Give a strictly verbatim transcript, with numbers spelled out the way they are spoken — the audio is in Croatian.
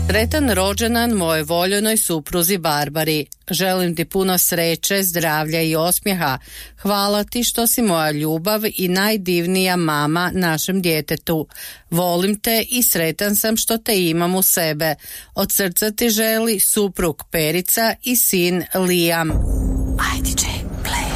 Sretan rođendan moje voljenoj supruzi Barbari. Želim ti puno sreće, zdravlja i osmijeha. Hvala ti što si moja ljubav i najdivnija mama našem djetetu. Volim te i sretan sam što te imam u sebe. Od srca ti želi suprug Perica i sin Liam. Ajde,